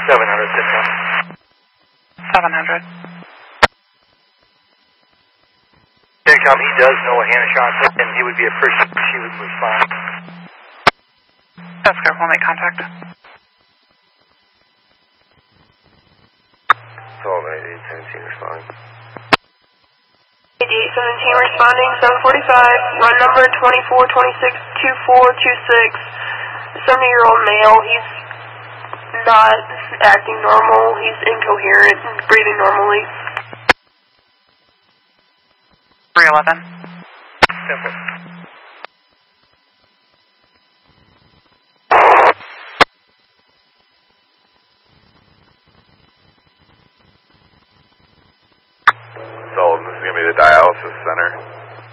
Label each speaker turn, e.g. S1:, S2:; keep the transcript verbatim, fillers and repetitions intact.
S1: seven hundred, Citgo.
S2: seven hundred.
S1: Income, he does know a hand shot, and he would be appreciative if she would respond.
S2: That's good. We'll make contact.
S1: twelve eighty-eight seventeen responding.
S3: eighty-eight seventeen responding, seven forty-five, run number twenty-four twenty-six two four two six. seventy-year-old male, he's not acting normal, he's incoherent, breathing normally.
S2: three eleven.
S1: Simple.